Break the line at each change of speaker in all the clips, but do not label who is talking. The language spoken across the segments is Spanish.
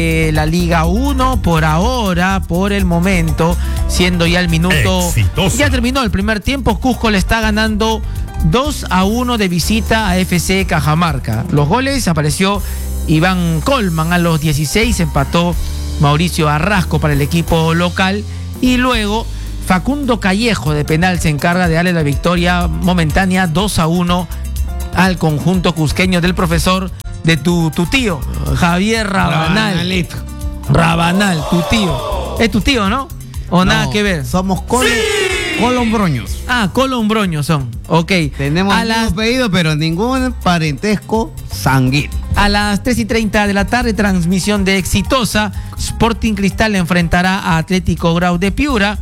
La Liga 1 por ahora, por el momento, siendo ya el minuto... Exitoso. Ya terminó el primer tiempo, Cusco le está ganando 2-1 de visita a FC Cajamarca. Los goles apareció Iván Colman a los 16, empató Mauricio Arrasco para el equipo local y luego Facundo Callejo de penal se encarga de darle la victoria momentánea 2-1 al conjunto cusqueño del profesor de tu tío, Javier Rabanal. Rabanal, tu tío. Es tu tío, ¿no? ¿O no, nada que ver?
Somos colombroños.
Ah, colombroños son. Ok.
Tenemos el mismo apellido, pero ningún parentesco sanguíneo.
A las 3:30 de la tarde, transmisión de Exitosa. Sporting Cristal enfrentará a Atlético Grau de Piura.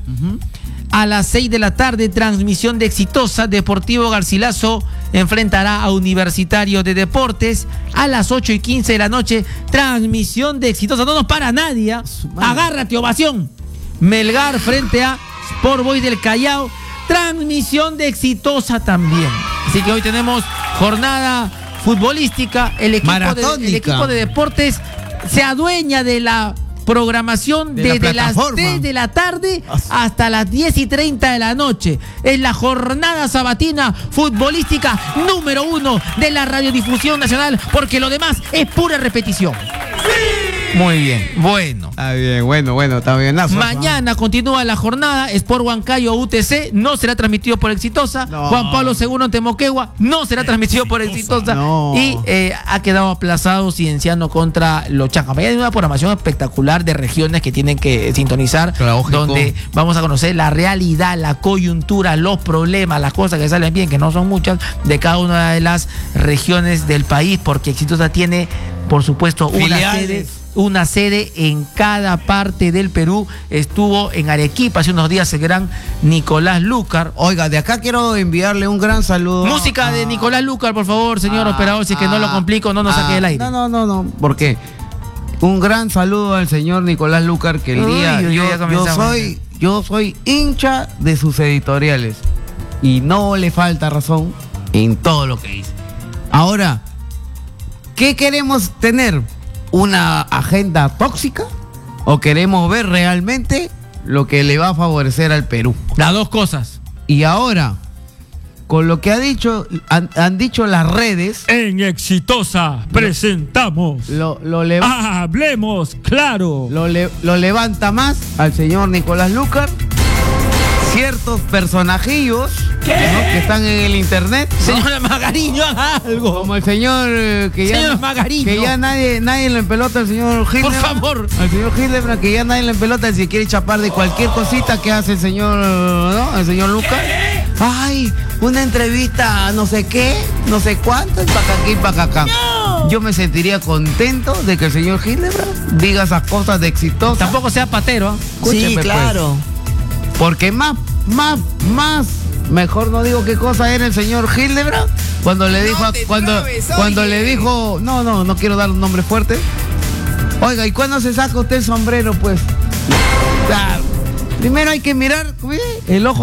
A las 6 de la tarde, transmisión de Exitosa. Deportivo Garcilaso enfrentará a Universitario de Deportes. A las 8:15 de la noche, transmisión de Exitosa. No nos para nadie. Agárrate, ovación. Melgar frente a Sport Boys del Callao. Transmisión de Exitosa también. Así que hoy tenemos jornada futbolística. El equipo de deportes se adueña de la programación desde las 3 de la tarde hasta las 10:30 de la noche. Es la jornada sabatina futbolística número 1 de la radiodifusión nacional, porque lo demás es pura repetición. Muy bien, bueno.
Está bien, bueno, está bien.
Mañana continúa la jornada. Sport Huancayo UTC no será transmitido por Exitosa. Juan Pablo II ante Moquegua no será transmitido por Exitosa. Y ha quedado aplazado Cienciano contra los Chancas. Mañana hay una programación espectacular de regiones que tienen que sintonizar, donde vamos a conocer la realidad, la coyuntura, los problemas, las cosas que salen bien, que no son muchas, de cada una de las regiones del país, porque Exitosa tiene, por supuesto, una sede en cada parte del Perú. Estuvo en Arequipa hace unos días el gran Nicolás Lucar.
Oiga, de acá quiero enviarle un gran saludo.
Música de Nicolás Lucar, por favor, señor operador, si es que no lo complico, no nos saque del aire.
No, porque un gran saludo al señor Nicolás Lucar, que el día yo soy hincha de sus editoriales y no le falta razón en todo lo que dice. Ahora, ¿qué queremos tener? ¿Una agenda tóxica? ¿O queremos ver realmente lo que le va a favorecer al Perú?
Las dos cosas.
Y ahora, con lo que han dicho las redes.
En Exitosa presentamos Hablemos Claro.
Lo levanta más al señor Nicolás Lucar. Ciertos personajillos que están en el internet,
¿no? Señora Magariño, haga algo.
Como el señor que ya nadie le empelota al señor Hildebrand.
Por favor.
Al señor Hildebrand, que ya nadie le empelota si quiere chapar de cualquier cosita que hace el señor, ¿no? El señor Lucas. Ay, una entrevista no sé qué, no sé cuánto, y para acá. No. Yo me sentiría contento de que el señor Hildebrand diga esas cosas de Exitosa.
Tampoco sea patero.
Sí, claro. Porque más, mejor no digo qué cosa era el señor Hildebrand cuando le dijo, no quiero dar un nombre fuerte. Oiga, ¿y cuándo se saca usted el sombrero, pues? Claro. Primero hay que mirar el ojo,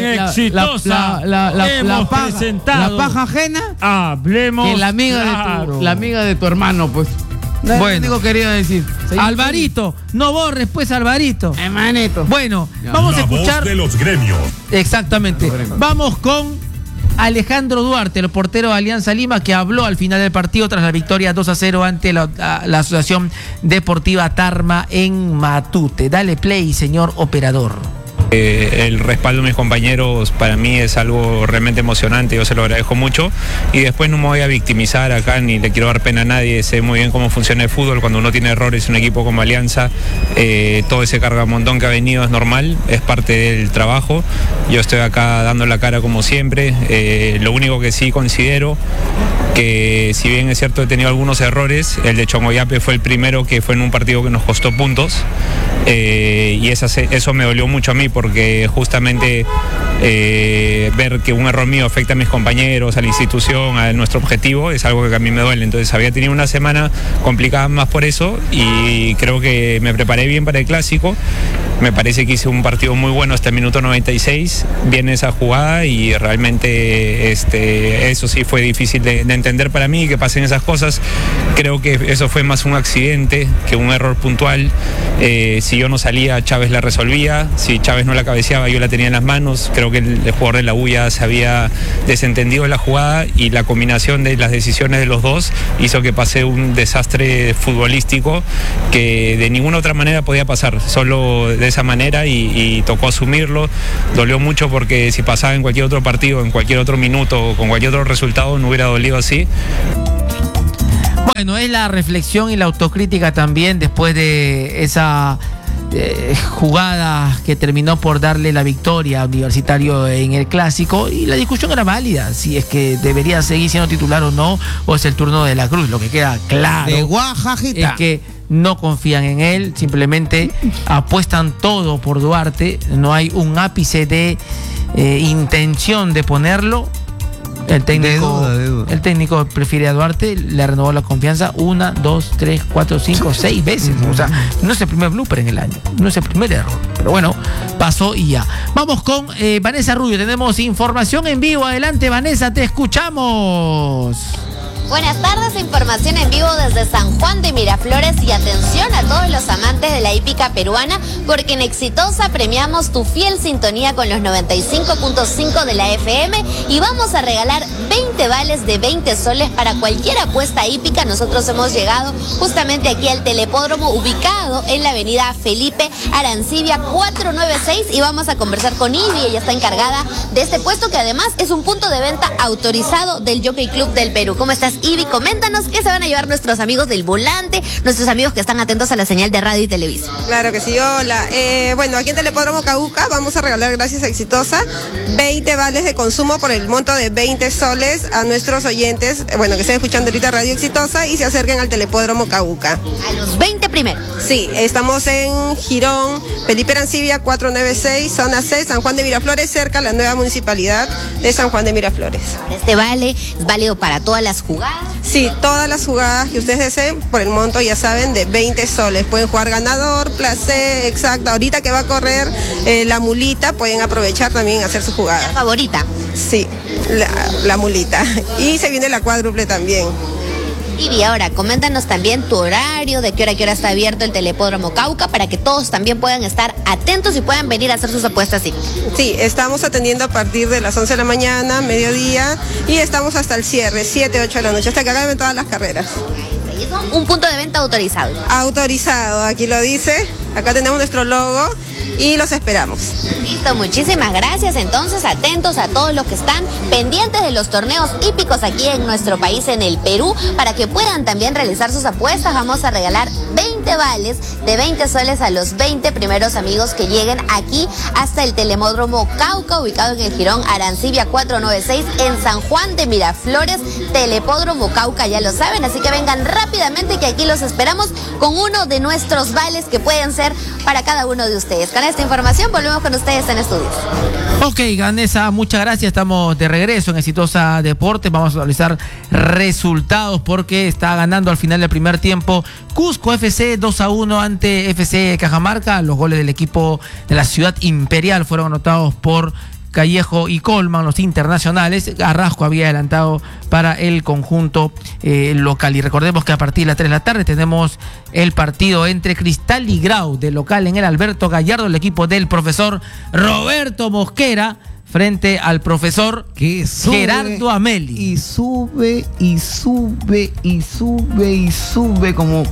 la paja ajena.
Hablemos
que la amiga de tu hermano, pues. Bueno, quería decir.
Alvarito, no borres pues, Alvarito.
Hermanito.
Bueno, vamos a escuchar.
Voz de los gremios.
Exactamente. Vamos con Alejandro Duarte, el portero de Alianza Lima, que habló al final del partido tras la victoria 2-0 ante la Asociación Deportiva Tarma en Matute. Dale play, señor operador.
El respaldo de mis compañeros para mí es algo realmente emocionante, yo se lo agradezco mucho y después no me voy a victimizar acá ni le quiero dar pena a nadie, sé muy bien cómo funciona el fútbol, cuando uno tiene errores en un equipo como Alianza, todo ese cargamontón que ha venido es normal, es parte del trabajo, yo estoy acá dando la cara como siempre, lo único que sí considero que si bien es cierto he tenido algunos errores, el de Chongoyape fue el primero que fue en un partido que nos costó puntos y eso me dolió mucho a mí porque justamente ver que un error mío afecta a mis compañeros, a la institución, a nuestro objetivo, es algo que a mí me duele. Entonces había tenido una semana complicada más por eso y creo que me preparé bien para el clásico. Me parece que hice un partido muy bueno hasta el minuto 96. Viene esa jugada y realmente eso sí fue difícil de entender para mí, que pasen esas cosas. Creo que eso fue más un accidente que un error puntual. Si yo no salía, Chávez la resolvía. Si Chávez no la cabeceaba, yo la tenía en las manos. Creo que el jugador de la U ya se había desentendido de la jugada y la combinación de las decisiones de los dos hizo que pase un desastre futbolístico que de ninguna otra manera podía pasar, solo de esa manera y tocó asumirlo. Dolió mucho porque si pasaba en cualquier otro partido, en cualquier otro minuto, con cualquier otro resultado, no hubiera dolido así.
Bueno, es la reflexión y la autocrítica también después de esa jugada que terminó por darle la victoria a Universitario en el Clásico, y la discusión era válida, si es que debería seguir siendo titular o no, o es el turno de la Cruz. Lo que queda claro es que no confían en él, simplemente apuestan todo por Duarte, no hay un ápice de intención de ponerlo. El técnico prefiere a Duarte, le renovó la confianza 1, 2, 3, 4, 5, 6 veces. O sea, no es el primer blooper en el año, no es el primer error. Pero bueno, pasó y ya. Vamos con Vanessa Rubio, tenemos información en vivo. Adelante, Vanessa, te escuchamos.
Buenas tardes, información en vivo desde San Juan de Miraflores, y atención a todos los amantes de la hípica peruana, porque en Exitosa premiamos tu fiel sintonía con los 95.5 de la FM y vamos a regalar 20 vales de 20 soles para cualquier apuesta hípica. Nosotros hemos llegado justamente aquí al telepódromo ubicado en la avenida Felipe Arancibia 496 y vamos a conversar con Ivy. Ella está encargada de este puesto, que además es un punto de venta autorizado del Jockey Club del Perú. ¿Cómo estás, Ivy? Coméntanos qué se van a llevar nuestros amigos del volante, nuestros amigos que están atentos a la señal de radio y televisión.
Claro que sí, hola. Bueno, aquí en Telepódromo Cauca vamos a regalar, gracias a Exitosa, 20 vales de consumo por el monto de 20 soles a nuestros oyentes, bueno, que estén escuchando ahorita Radio Exitosa y se acerquen al Telepódromo Cauca.
A los 20 primeros.
Sí, estamos en Girón, Felipe Arancibia 496, zona 6, San Juan de Miraflores, cerca a la nueva municipalidad de San Juan de Miraflores.
Este vale es válido para todas las jugadas.
Sí, todas las jugadas que ustedes deseen, por el monto, ya saben, de 20 soles. Pueden jugar ganador, placé, exacto. Ahorita que va a correr la mulita, pueden aprovechar también hacer su jugada.
¿La favorita?
Sí, la mulita. Y se viene la cuádruple también.
Y ahora, coméntanos también tu horario, de qué hora está abierto el Telepódromo Cauca, para que todos también puedan estar atentos y puedan venir a hacer sus apuestas.
Sí, estamos atendiendo a partir de las 11 de la mañana, mediodía, y estamos hasta el cierre, 7, 8 de la noche, hasta que acaben todas las carreras.
Un punto de venta autorizado.
Autorizado, aquí lo dice, acá tenemos nuestro logo y los esperamos.
Listo, muchísimas gracias. Entonces, atentos a todos los que están pendientes de los torneos hípicos aquí en nuestro país, en el Perú, para que puedan también realizar sus apuestas. Vamos a regalar 20 vales de 20 soles a los 20 primeros amigos que lleguen aquí hasta el Telemódromo Cauca, ubicado en el Girón Arancibia 496 en San Juan de Miraflores. Telepódromo Cauca, ya lo saben, así que vengan rápidamente, que aquí los esperamos con uno de nuestros vales que pueden ser para cada uno de ustedes. Con esta información volvemos con ustedes en estudios.
Ok, Vanessa, muchas gracias. Estamos de regreso en Exitosa Deportes. Vamos a analizar resultados, porque está ganando al final del primer tiempo Cusco FC 2-1 ante FC Cajamarca. Los goles del equipo de la Ciudad Imperial fueron anotados por Callejo y Colman, los internacionales. Carrasco había adelantado para el conjunto local. Y recordemos que a partir de las 3 de la tarde tenemos el partido entre Cristal y Grau, de local en el Alberto Gallardo, el equipo del profesor Roberto Mosquera frente al profesor Gerardo Ameli.
Y sube, y sube, y sube, y sube como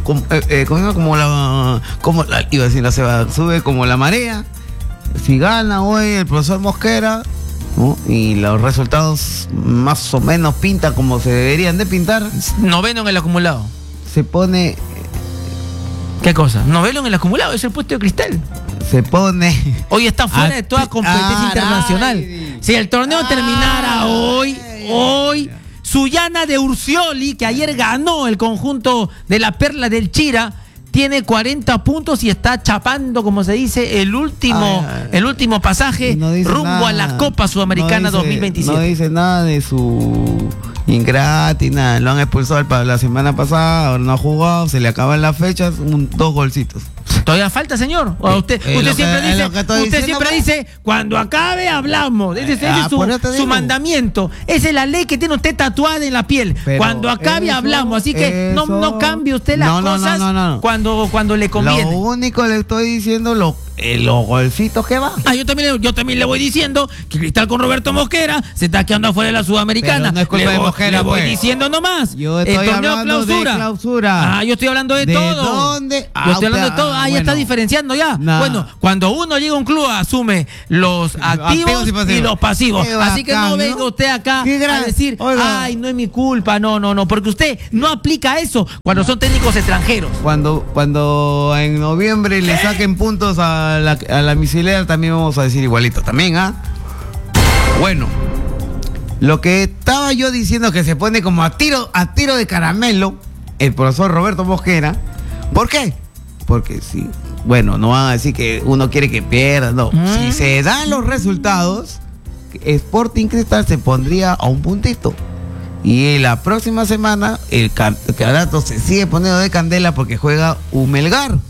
la iba a decir la cebada, sube como la marea. Si gana hoy el profesor Mosquera, ¿no?, y los resultados más o menos pintan como se deberían de pintar.
Noveno en el acumulado.
Se pone...
¿Qué cosa? Noveno en el acumulado, es el puesto de Cristal.
Se pone...
Hoy está fuera de toda competencia internacional. Si el torneo terminara hoy, Sullana de Urcioli, que ayer ganó el conjunto de la Perla del Chira, tiene 40 puntos y está chapando, como se dice, el último pasaje rumbo a la Copa Sudamericana 2027.
No dice nada de su ingrata y nada. Lo han expulsado la semana pasada, ahora no ha jugado, se le acaban las fechas, 2 golcitos.
Todavía falta, señor. Usted siempre dice, cuando acabe hablamos. Ese es su mandamiento. Esa es la ley que tiene usted tatuada en la piel. Pero cuando acabe hablamos. Así que no cambie usted las cosas cuando le conviene.
Lo único le estoy diciendo los golcitos que va.
Yo también le voy diciendo que Cristal con Roberto Mosquera se está quedando afuera de la Sudamericana.
Pero no es culpa de Mosquera,
le voy diciendo nomás.
Yo estoy hablando de clausura.
Yo estoy hablando de todo.
¿Dónde?
Yo estoy hablando de todo. Ya está diferenciando ya. Bueno, cuando uno llega a un club asume los activos y los pasivos. Así que no venga usted acá a decir, no es mi culpa. No, porque usted no aplica eso cuando son técnicos extranjeros.
Cuando en noviembre le saquen puntos a la misilera, también vamos a decir igualito también, Bueno, lo que estaba yo diciendo que se pone como a tiro de caramelo el profesor Roberto Mosquera. ¿Por qué? Porque sí, bueno, no van a decir que uno quiere que pierda, no. Si se dan los resultados, Sporting Cristal se pondría a un puntito. Y la próxima semana el campeonato se sigue poniendo de candela porque juega un Melgar.